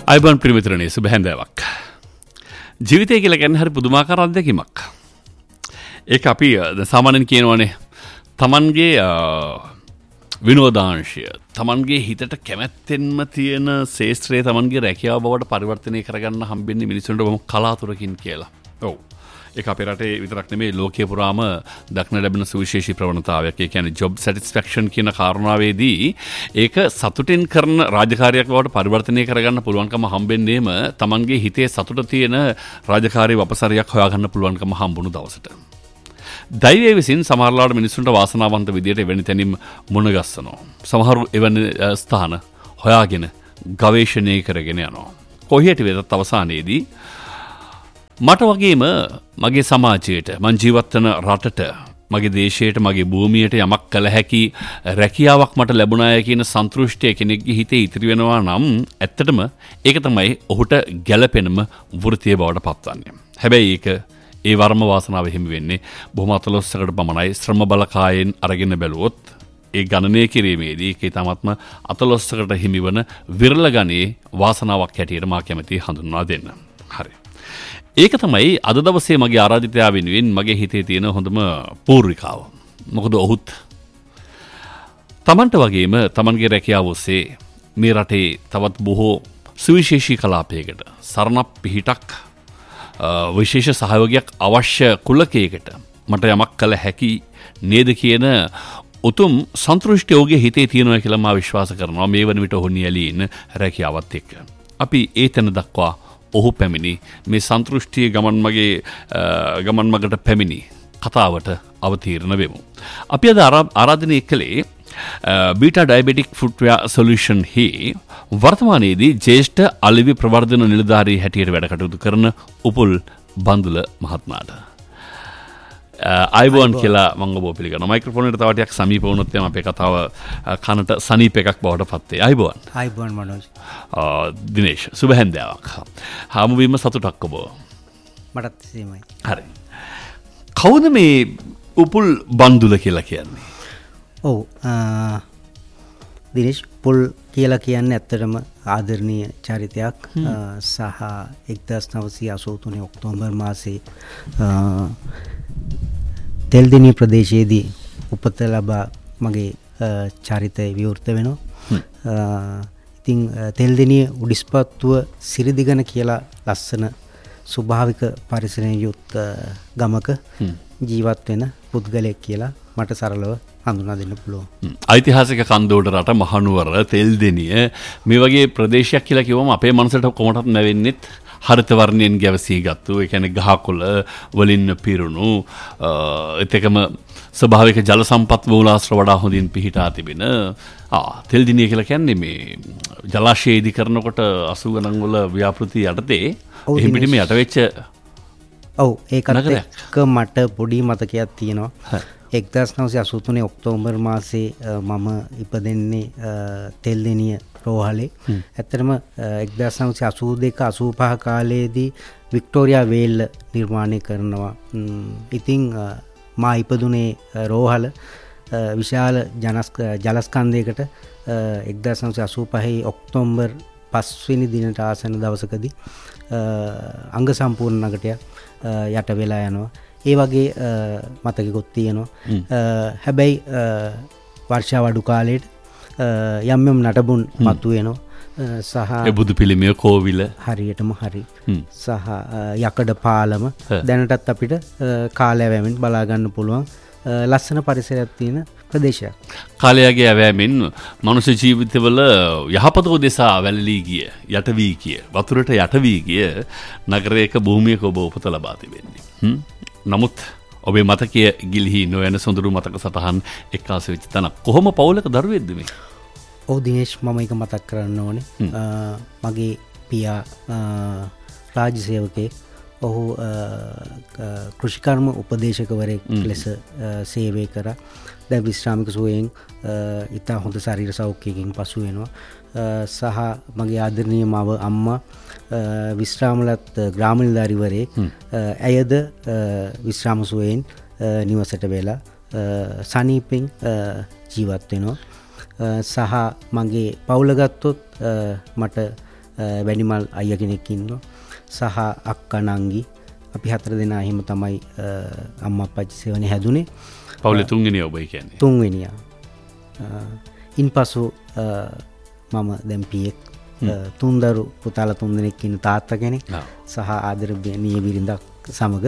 අයිබන් පිරිමිතුරනේ සුබ හැන්දෑවක්. ජීවිතය කියලා කියන්නේ හරි පුදුමාකාර අත්දැකීමක්. ඒක අපි සාමාන්‍යයෙන් කියනවනේ තමන්ගේ විනෝදාංශය තමන්ගේ හිතට කැමැත්තෙන්ම තියෙන ශේෂ්ත්‍රයේ තමන්ගේ රැකියාව බවට පරිවර්තනය කරගන්න හම්බෙන්නේ මිනිස්සුන්ට බොහොම කලාතුරකින් කියලා. ඔව්. ඒක අපේ රටේ විතරක් නෙමෙයි ලෝකයේ පුරාම දක්න ලැබෙන සුවිශේෂී ප්‍රවණතාවයක්. ඒ කියන්නේ ජොබ් සැටිස්ෆැක්ෂන් කියන කාරණාවේදී ඒක සතුටින් කරන රාජකාරියක් බවට පරිවර්තනය කරගන්න පුළුවන්කම හම්බෙන්නේම තමන්ගේ හිතේ සතුට තියෙන රාජකාරී වපසරියක් හොයාගන්න පුළුවන්කම හම්බුණු දවසට. දෛවය විසින් සමහරලාට මිනිස්සුන්ට වාසනාවන්ත විදියට එවැනි තැනින් මුණ ගස්සනවා. සමහරු එවැනි ස්ථාන හොයාගෙන ගවේෂණය කරගෙන යනවා. කොහේට වෙතත් අවසානයේදී මට වගේම මගේ සමාජයට මං ජීවත් වෙන රටට මගේ දේශයට මගේ භූමියට යමක් කළ හැකි රැකියාවක් මට ලැබුණාය කියන සන්තුෂ්ටිය කෙනෙක්ගේ හිතේ ඉතිරි වෙනවා නම් ඇත්තටම ඒක තමයි ඔහුට ගැළපෙනම වෘත්තිය බවට පත්වන්නේ. හැබැයි ඒක ඒ වර්ම වාසනාව හිමි වෙන්නේ බොහොම අතලොස්සකට පමණයි. ශ්‍රම බලකායෙන් අරගෙන බැලුවොත් ඒ ගණනය කිරීමේදී ඒක තාමත්ම අතලොස්සකට හිමිවන විරල ගණයේ වාසනාවක් හැටියට මා කැමැති හඳුන්වා දෙන්න. හරි. ඒක තමයි අද දවසේ මගේ ආරාධිතයා වෙනුවෙන් මගේ හිතේ තියෙන හොඳම පූර්විකාව. මොකද ඔහුත් තමන්ට වගේම තමන්ගේ රැකියාව ඔස්සේ මේ රටේ තවත් බොහෝ සුවිශේෂී කලාපයකට සරණක් පිහිටක් විශේෂ සහයෝගයක් අවශ්‍ය කුලකයකට මට යමක් කළ හැකි නේද කියන උතුම් සන්තුෂ්ටිය ඔහුගේ හිතේ තියෙනවා කියලා මා විශ්වාස කරනවා. මේ වන විට ඔහු නියැලී ඉන්න රැකියාවත් එක්ක. අපි ඒ තැන දක්වා ඔහු පැමිණි මේ සන්තුෂ්ටිය ගමන් මගට පැමිණි කතාවට අවතීර්ණ වෙමු. අපි අද ආරාධනය කළේ බීටා ඩයබෙටික් ෆුට්වෙයා සොලියුෂන් හි වර්තමානයේදී ජ්‍යෙෂ්ඨ අලිවි ප්‍රවර්ධන නිලධාරී හැටියට වැඩ කටයුතු කරන උපුල් බන්දුල මහත්මයාට අයිබෝන් කියලා මම ඔබ පිළිගන්නවා. මයික්‍රොෆෝන් එකට තව ටිකක් සමීප වුණොත් එම අපේ කතාව කනට සනීප එකක් බවට පත් වේ. අයිබෝන්. අයිබෝන් මනෝජ්. දිනේෂ් සුබ හැන්දෑවක්. හමු වීම සතුටක් ඔබ. මටත් එසේමයි. හරි. කවුද මේ උපුල් බන්දුල කියලා කියන්නේ? ඔව් දිනේෂ් උපුල් කියලා කියන්නේ ඇත්තටම ආදරණීය චරිතයක් සහ 1983 ඔක්තෝබර් මාසයේ තෙල්දෙණිය ප්‍රදේශයේදී උපත ලබා මගේ චරිතය විවෘත වෙනවා. ඉතින් තෙල්දෙණිය උඩිස්පත්තුව සිරිදිගන කියලා ලස්සන ස්වභාවික පරිසරයෙන් යුත් ගමක ජීවත් වෙන පුද්ගලයෙක් කියලා මට සරලව හඳුනා දෙන්න පුළුවන්. ඓතිහාසික කන්දෝඩ රට මහනුවර තෙල්දෙණිය මේ වගේ ප්‍රදේශයක් කියලා කිව්වම අපේ මනසට කොහොමදත් නැවෙන්නේත් හරිත වර්ණයෙන් ගැවසී ගත්තු, ඒ කියන්නේ ගහකොළ වලින් පිරුණු ඒකම ස්වභාවික ජල සම්පත් මූලාශ්‍ර වඩා හොඳින් පිහිටා තිබෙන තෙල්දෙණිය කියලා කියන්නේ මේ ජලාශය ඉදි කරනකොට 80 ගණන් වල ව්‍යාපෘති යටතේ එහෙම පිටිම යට වෙච්ච ඔව් ඒකත් එක්ක මට පොඩි මතකයක් තියෙනවා. 1983 ඔක්තෝබර් මාසයේ මම ඉපදෙන්නේ තෙල්දෙණිය රෝහලේ. ඇත්තටම 1982-85 කාලයේදී වික්ටෝරියා වේල්ල නිර්මාණය කරනවා. ඉතින් මා ඉපදුනේ රෝහල විශාල ජලස්කන්ධයකට 1985 ඔක්තෝබර් 5 වෙනි දිනට ආසන්න දවසකදී අංග සම්පූර්ණ නගරයක් යට වෙලා යනවා. ඒ වගේ මතකෙකුත් තියෙනවා. හැබැයි වර්ෂාව අඩු කාලයට යම් යම් නටබුන් මතුවෙනවා. සහ ඒ බුදු පිළිමය කෝවිල හරියටම හරි. සහ යකඩ පාලම දැනටත් අපිට කාලය වැවෙමින් බලා ගන්න පුළුවන් ලස්සන පරිසරයක් තියෙන ප්‍රදේශයක්. කාලයගේ ඇවෑමෙන් මනුෂ්‍ය ජීවිතවල යහපත උදෙසා වැළලී ගිය, යට වී ගිය, වතුරට යට වී ගිය නගරයක භූමියක ඔබ උපත ලබා තිබෙන්නේ. නමුත් ඔබේ මතකය ගිලිහි නොයන සොඳුරු මතක සටහන් එක්කාසු වෙච්ච තැනක්. කොහොම පවුලක දරුවෙක්ද මේ? ඔව් දිනේෂ් මම ඒක මතක් කරන්න ඕනේ. මගේ පියා රාජ්‍ය සේවකයෙක්. ඔහු කෘෂිකර්ම උපදේශකවරයෙක් ලෙස සේවය කරා. දැන් විශ්‍රාමික සුවයෙන් ඉතා හොඳ ශරීර සෞඛ්‍යයකින් පසු වෙනවා. සහ මගේ ආදරණීය මව අම්මා විශ්‍රාමලත් ග්‍රාම නිලධාරිවරයෙක්. ඇයද විශ්‍රාම සුවයෙන් නිවසට වෙලා සනීපෙන් ජීවත් වෙනවා. සහ මගේ පවුල ගත්තොත් මට වැඩිමල් අයියා කෙනෙක් ඉන්නවා සහ අක්කා නංගි අපි 4 දෙනා එහෙම තමයි අම්මා අප්පච්චි සෙවණේ හැදුනේ. පවුලේ තුන්වෙනියා ඔබයි කියන්නේ. තුන්වෙනියා. ඉන්පසු මම දැන් පියෙක් තුන්දරු පුතාලා 3 දෙනෙක් ඉන්න තාත්තා කෙනෙක් සහ ආදරණීය බිරිඳක් සමග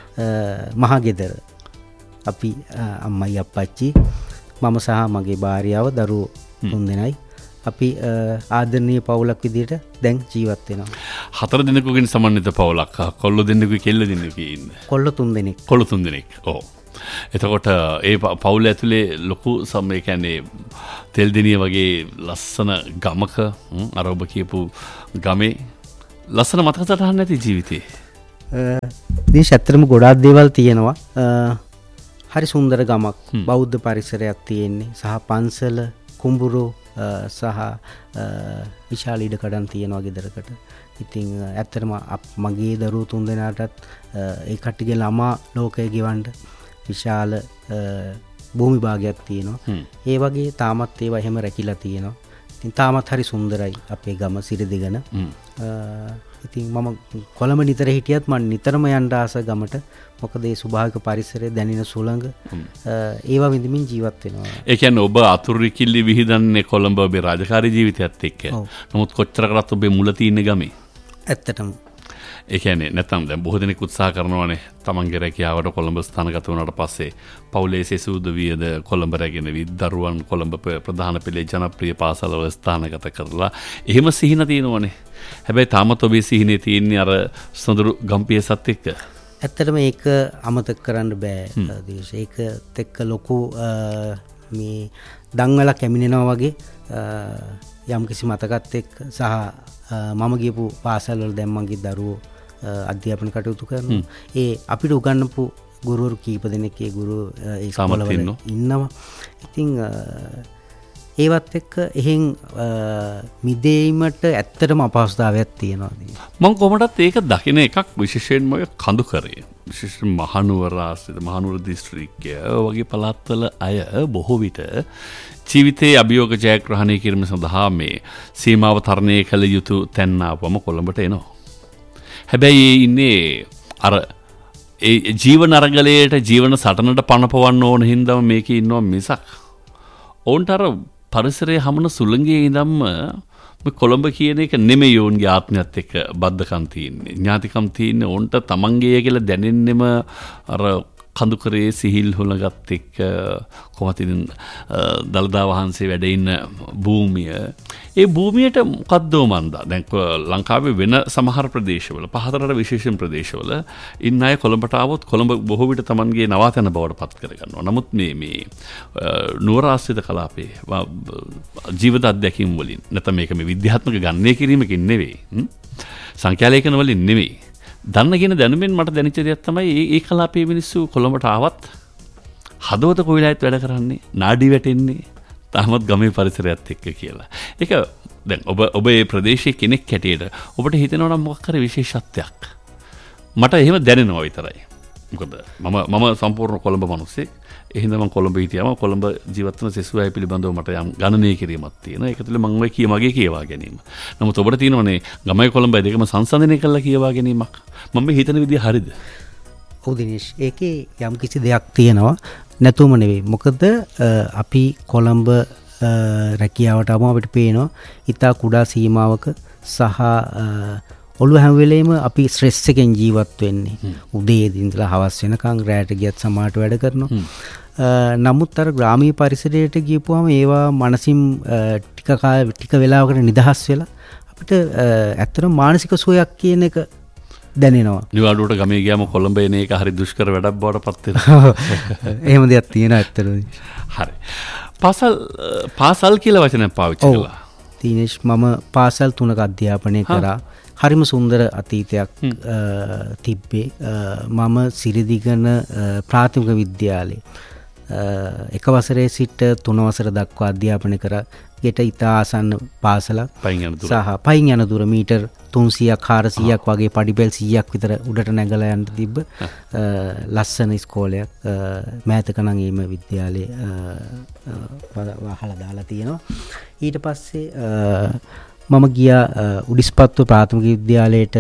මහගෙදර අපි අම්මයි අප්පච්චි මම සහ මගේ භාර්යාව දරුවෝ 3 දෙනයි අපි ආදරණීය පවුලක් විදිහට දැන් ජීවත් වෙනවා. 4 දෙනෙකුගෙන් සමන්විත පවුලක්. කොල්ල දෙන්නෙකුයි කෙල්ල දෙන්නෙකුයි ඉන්නේ. කොල්ල 3 දෙනෙක්. කොල්ල 3 දෙනෙක්. ඔව්. එතකොට ඒ පවුල ඇතුලේ ලොකු ඒ කියන්නේ තෙල්දෙනිය වගේ ලස්සන ගමක අර ඔබ කියපු ගමේ ලස්සන මතක සටහන් නැති ජීවිතේ. දේශ ඇත්තටම ගොඩාක් දේවල් තියෙනවා. හරි සුන්දර ගමක් බෞද්ධ පරිසරයක් තියෙන්නේ සහ පන්සල කුඹුරු සහ විශාල ඉඩකඩම් තියෙනවා ගෙදරකට. ඉතින් ඇත්තටම මගේ දරුවෝ 3 දෙනාටත් ඒ කට්ටියගේ ළමා ලෝකය ගෙවන්න විශාල භූමි භාගයක් තියෙනවා. ඒ වගේ තාමත් ඒවා එහෙම රැකිලා තියෙනවා. ඉතින් තාමත් හරි සුන්දරයි අපේ ගම සිරිදිගන. ඉතින් මම කොළඹ නිතර හිටියත් මම නිතරම යන්න ආස ගමට. මොකද ඒ ස්වභාවික පරිසරය දැනෙන සුළඟ ඒවා විඳමින් ජීවත් වෙනවා. ඒ කියන්නේ ඔබ අතුරුකිල්ලි විහිදන්නේ කොළඹ ඔබේ රාජකාරී ජීවිතයත් එක්ක. නමුත් කොච්චර කරත් ඔබේ මුල තියෙන ගමේ. ඇත්තටම. ඒ කියන්නේ නැත්නම් දැන් බොහෝ දෙනෙක් උත්සාහ කරනවානේ තමන්ගේ රැකියාවට කොළඹ ස්ථානගත වුණාට පස්සේ පවුලේ සෙසුද වියද කොළඹ රැගෙන දරුවන් කොළඹ ප්‍රධාන පෙළේ ජනප්‍රිය පාසල්වල ස්ථානගත කරලා එහෙම සිහින තියෙනවනේ. හැබැයි තාමත් ඔබේ සිහිනේ තියෙන්නේ අර සොඳුරු ගම්පියසත් එක්ක. ඇත්තටම ඒක අමතක කරන්න බෑ දේශ. ඒකත් එක්ක ලොකු මේ දන්වල කැමිනෙනවා වගේ යම්කිසි මතකත් එක්ක සහ මම ගියපු පාසල් වල දැන් මගේ දරුවෝ අධ්‍යාපන කටයුතු කරනවා. ඒ අපිට උගන්වපු ගුරුවරු කීප දෙනෙක් ඒ ගුරු ඒ ස්කෝලවල ඉන්නවා. ඉතින් ඒවත් එක්ක එහෙන් මිදීමට ඇත්තටම අපහසුතාවයක් තියෙනවා. මම කොහොමදත් ඒක දකින එකක් විශේෂයෙන්ම කඳු කරේ. විශේෂයෙන් මහනුවර ආශ්‍රිත මහනුවර දිස්ත්‍රික්කය වගේ පළාත්වල අය බොහෝ විට ජීවිතයේ අභියෝග ජයග්‍රහණය කිරීම සඳහා මේ සීමාව තරණය කළ යුතු තැන් ආවම කොළඹට එනවා. හැබැයි ඉන්නේ අර ඒ ජීවන අරගලයට ජීවන සටනට පනපවන්න ඕන හින්දාම මේකේ ඉන්නවා මිසක් ඕන්ට අර පරිසරයේ හමුන සුළඟේ ඉඳන්ම මේ කොළඹ කියන එක නෙමෙයි ඕන්ගේ ආත්මයත් එක්ක බද්ධකම් තියෙන්නේ. ඥාතිකම් තියෙන්නේ ඕන්ට තමන්ගේ කියලා දැනෙන්නෙම අර කඳුකරේ සිහිල් හොලගත් එක්ක කොහොමද දළදා වහන්සේ වැඩ ඉන්න භූමිය. ඒ භූමියට මොකද්ද මන්දා දැන් ලංකාවේ වෙන සමහර ප්‍රදේශවල පහතරට විශේෂම ප්‍රදේශවල ඉන්න අය කොළඹට ආවොත් කොළඹ බොහෝ විට තමන්ගේ නවාතැන බවට පත් කරගන්නවා. නමුත් මේ නුවර ආශ්‍රිත කලාපේ ජීවිත අත්දැකීම් වලින් නැත්නම් මේක මේ විද්‍යාත්මක ගණනය කිරීමකින් නෙවෙයි සංඛ්‍යාලේඛන වලින් නෙවෙයි දන්න කියන දැනුමෙන් මට දැනෙච්ච දෙයක් තමයි ඒ කලාපයේ මිනිස්සු කොළඹට ආවත් හදවත කොයිලාත් වැඩ කරන්නේ නාඩි වැටෙන්නේ තාමත් ගමේ පරිසරයත් එක්ක කියලා. ඒක දැන් ඔබ මේ ප්‍රදේශයේ කෙනෙක් හැටියට ඔබට හිතෙනවා නම් මොකක් හරි විශේෂත්වයක් මට එහෙම දැනෙනවා විතරයි. මොකද මම සම්පූර්ණ කොළඹ මිනිස්සෙක්. ඒ හින්දා මම කොළඹ හිටියාම කොළඹ ජීවත් වෙන සෙසු අය පිළිබඳව මට යම් ගණනය කිරීමක් තියෙනවා. ඒක තුළ මම ඔය මගේ කියවා ගැනීම. නමුත් ඔබට තියෙනවනේ ගමයි කොළඹයි දෙකම සංසන්දනය කරලා කියවා ගැනීමක්. මම මේ හිතන විදිය හරිද? ඔව් දිනේෂ්. ඒකේ යම් කිසි දෙයක් තියෙනවා. නැතුවම නෙවෙයි. මොකද අපි කොළඹ රැකියාවට ආවම අපිට පේනවා ඊටා කුඩා සීමාවක සහ ඔළුව හැම වෙලේම අපි ස්ට්‍රෙස් එකෙන් ජීවත් වෙන්නේ. උදේ ඉඳලා හවස වෙනකන් රැට ගියත් සමාහට වැඩ කරනවා. නමුත් අර ග්‍රාමීය පරිසරයට ගියපුවාම ඒවා මනසින් ටික වෙලාවකට නිදහස් වෙලා අපිට ඇත්තටම මානසික සුවයක් කියන එක දැනෙනවා. නිවාඩුවට ගමේ ගියාම කොළඹ එන එක හරි දුෂ්කර වැඩක් බවට පත් වෙනවා. එහෙම දෙයක් තියෙනවා ඇත්තටම. හරි. පාසල් කියලා වචනයක් පාවිච්චි කළා. දිනේෂ් මම පාසල් 3ක අධ්‍යාපනය කරා. හරිම සුන්දර අතීතයක් තිබ්බේ. මම සිරිදිගන ප්‍රාථමික විද්‍යාලයේ එක වසරේ සිට 3 වසර දක්වා අධ්‍යාපනය කරා. ගෙට ඉතා ආසන්න පාසලක් සහ පයින් යන දුර මීටර් 300ක් 400ක් වගේ පඩිපෙල් 100ක් විතර උඩට නැගලා යන්න තිබ්බ ලස්සන ඉස්කෝලයක්. මෑතක නම් ඊම විද්‍යාලයේ වහලා දාලා තියෙනවා. ඊට පස්සේ මම ගියා උඩිස්පත්තු ප්‍රාථමික විද්‍යාලයට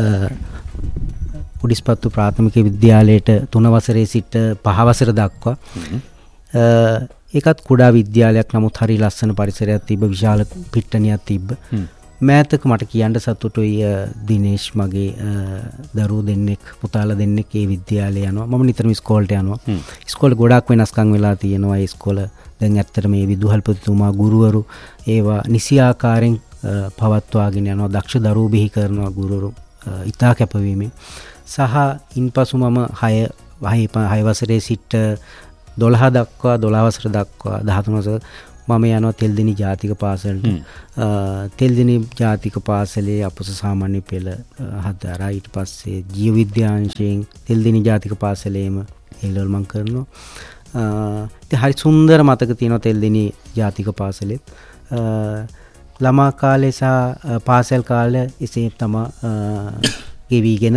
උඩිස්පත්තු ප්‍රාථමික විද්‍යාලයට 3 වසරේ සිට 5 වසර දක්වා ඒකත් කුඩා විද්‍යාලයක් නමුත් හරි ලස්සන පරිසරයක් තිබ්බ විශාල පිට්ටනියක් තිබ්බ මෑතක මට කියන්න සතුටුයි දිනේෂ් මගේ දරුවෝ දෙන්නෙක් පුතාලා දෙන්නෙක් ඒ විද්‍යාලේ යනවා මම නිතරම ඉස්කෝලේට යනවා ඉස්කෝලේ ගොඩාක් වෙනස්කම් වෙලා තියෙනවා ඒ ඉස්කෝල දැන් ඇත්තට මේ විදුහල්පතිතුමා ගුරුවරු ඒවා නිසි ආකාරයෙන් පවත්වාගෙන යනවා දක්ෂ දරුවෝ බිහි කරනවා ගුරුවරු ඉතා කැපවීමෙන් සහ ඉන්පසු මම 6 වසරේ සිට 12 දක්වා 12 වසර දක්වා 13 වසර මම යනවා තෙල්දිනි ජාතික පාසලට තෙල්දිනි ජාතික පාසලේ අපොස සාමාන්‍ය පෙළ හදාරා ඊට පස්සේ ජීව විද්‍යාංශයෙන් තෙල්දිනි ජාතික පාසලේම A-level මම කරනවා ඉතින් හරි සුන්දර මතක තියෙනවා තෙල්දිනි ජාතික පාසලේ ළමා කාලේ සහ පාසල් කාලේ ඉතින් තමයි ගෙවිගෙන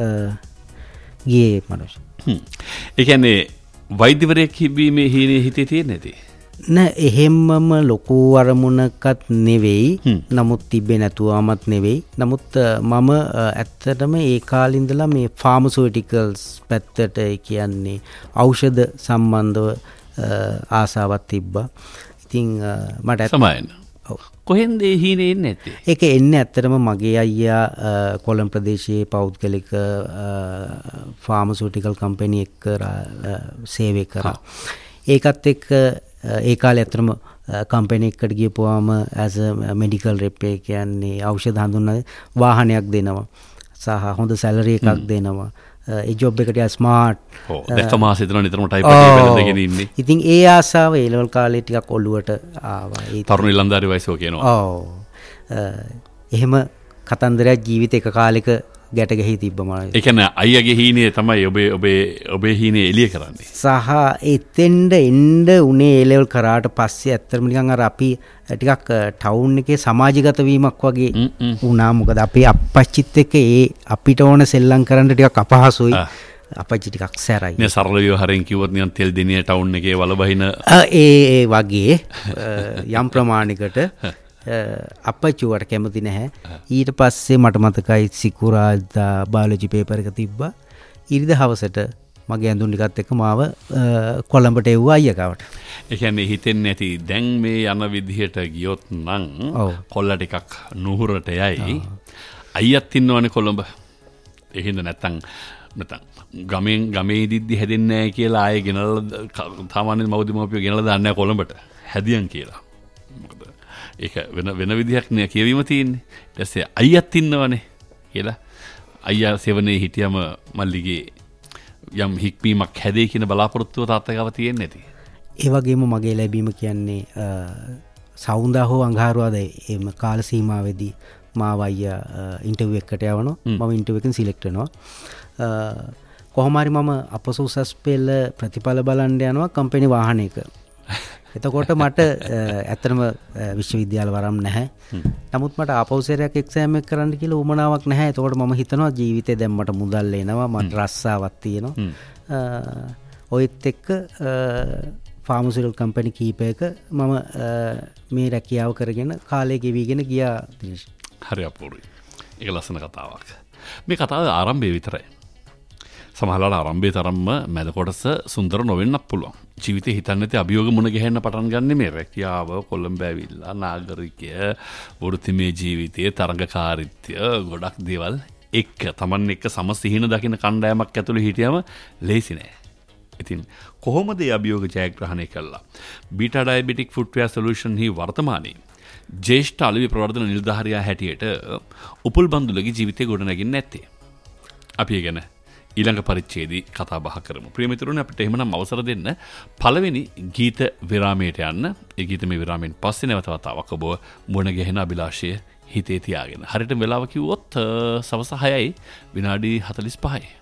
ගියේ මනෝජ් ඒ කියන්නේ වෛද්‍යවරයෙක් හිබීමේ හීනේ හිතේ තියෙන්නේ නැති නෑ එහෙම්මම ලොකු අරමුණක්වත් නෙවෙයි නමුත් තිබ්බේ නැතුවමත් නෙවෙයි නමුත් මම ඇත්තටම ඒ කාලේ ඉඳලා මේ ෆාමසිටිකල්ස් පැත්තට කියන්නේ ඖෂධ සම්බන්ධව ආසාවක් තිබ්බා ඉතින් මට සමායන කොහෙන්ද ඒ හීනේ එන්නේ නැත්තේ ඒක එන්නේ ඇත්තටම මගේ අයියා කොළඹ ප්‍රදේශයේ පෞද්ගලික ෆාමසිටිකල් කම්පැනි එක සේවය කරා ඒකත් එක්ක ඒ කාලේ ඇත්තටම කම්පැනි එකකට ගියපුවාම as a medical rep කියන්නේ ඖෂධ හඳුන්වන වාහනයක් දෙනවා සහ හොඳ සැලරි එකක් දෙනවා ඒ ජොබ් එකට ස්මාර්ට් දැක්ක මාස හිතනවා නිතරම ටයිප් එකේ බැලඳගෙන ඉන්නේ ඉතින් ඒ ආසාව ඒ ලෙවල් කාලේ ටිකක් ඔළුවට ආවා ඒ තරුණ ඉලන්දාරි වයසෝ කියනවා එහෙම කතන්දරයක් ජීවිත එක කාලෙක ගැට ගහී තිබ්බ මම ඒ කියන්නේ අයියාගේ හීනේ තමයි ඔබේ හීනේ එළිය කරන්නේ සහ එතෙන්ද එන්න උනේ ඒ ලෙවල් කරාට පස්සේ ඇත්තටම නිකන් අර අපි ටිකක් ටවුන් එකේ සමාජගත වීමක් වගේ වුණා මොකද අපේ අප්පච්චිත් එක්ක ඒ අපිට ඕන සෙල්ලම් කරන්න ටිකක් අපහසුයි අපච්චි ටිකක් සැරයි නේ සරල ව්‍යවහාරයෙන් කිව්වොත් නිකන් තෙල් දිනිය ටවුන් එකේ වලබහින ඒ වගේ යම් ප්‍රමාණයකට අපච්චුවට කැමති නැහැ ඊට පස්සේ මට මතකයි සිකුරාදා බයොලොජි පේපර් එක තිබ්බා ඉරිදා හවසට මගේ ඇඳුම් ටිකත් එක්ක මාව කොළඹට එව්වා අයියකවට ඒ කියන්නේ හිතෙන්නේ නැති දැන් මේ යන විදිහට ගියොත් නම් කොල්ල ටිකක් නුහුරට යයි අයියත් ඉන්නවනේ කොළඹ ඒ හින්දා නැත්තම් ගමේ දිද්දි හැදෙන්නේ නැහැ කියලා ආයේ ගෙනල්ලා සාමාන්‍ය මව්දිමෝපියෝ ගෙනල්ලා දාන්නේ නැහැ කොළඹට හැදියන් කියලා මොකද ඒක වෙන විදිහක් නේ කියවීම තියෙන්නේ. ඊට පස්සේ අයියත් ඉන්නවනේ කියලා. අයියා සෙවනේ හිටියම මල්ලිගේ යම් හික්මීමක් හැදේ කියන බලාපොරොත්තුව තාත්තා ගාව තියෙන්නේ නැති. ඒ වගේම මගේ ලැබීම කියන්නේ සවුන්දා හෝ අඟහරුවාදා එම කාල සීමාවෙදී මාව අයියා ඉන්ටර්විව් එකකට යවනවා. මම ඉන්ටර්විව් එකෙන් සිලෙක්ට් වෙනවා. කොහොම හරි මම අපොස උසස් පෙළ ප්‍රතිඵල බලන්න යනවා කම්පැනි වාහනයක. එතකොට මට ඇත්තටම විශ්වවිද්‍යාල වරම් නැහැ. නමුත් මට ආපෞසරයක් එක්සෑම් එක කරන්න කියලා උවමනාවක් නැහැ. එතකොට මම හිතනවා ජීවිතේ දැන් මට මුදල් එනවා, මට රස්සාවක් තියෙනවා. ඔයත් එක්ක ෆාමසිටිකල් කම්පැනි කීපයක මම මේ රැකියාව කරගෙන කාලය ගෙවිගෙන ගියා. හරි අපූර්වයි. ඒක ලස්සන කතාවක්. මේ කතාවේ ආරම්භය විතරයි. සමහරවිට ආරම්භයේ තරම්ම මැද කොටස සුන්දර නොවෙන්නත් පුළුවන්. ජීවිතේ හිතන්නේ නැති අභියෝග මුණ ගැහෙන්න පටන් ගන්න මේ රැකියාව, කොළඹ ඇවිල්ලා නාගරිකය, වෘත්තිමය ජීවිතයේ තරඟකාරීත්වය, ගොඩක් දේවල් එක්ක Taman එක්ක සමසිහින දකින්න කණ්ඩායමක් ඇතුළේ හිටියම ලේසි නෑ. ඉතින් කොහොමද මේ අභියෝග ජයග්‍රහණය කළා? බීටා ඩයබටික් ෆුට්වෙයාර් සොලියුෂන් හි වර්තමානයේ ජේෂ්ඨ අලෙවි ප්‍රවර්ධන නිලධාරියා හැටියට උපුල් බන්දුලගේ ජීවිතය ගොඩනගින්න නැත්තේ. අපි ඒ ගැන ඊළඟ පරිච්ඡේදයේ කතා බහ කරමු. ප්‍රිය මිතුරුනි, අපිට එහෙමනම් අවසර දෙන්න පළවෙනි ගීත විරාමයට යන්න. ඒ ගීතමේ විරාමයෙන් පස්සේ නැවත වතාවක් ඔබ මුණ ගැහෙන අභිලාෂය හිතේ තියාගෙන. හරියට වෙලාව කිව්වොත් සවස් 6යි විනාඩි 45යි.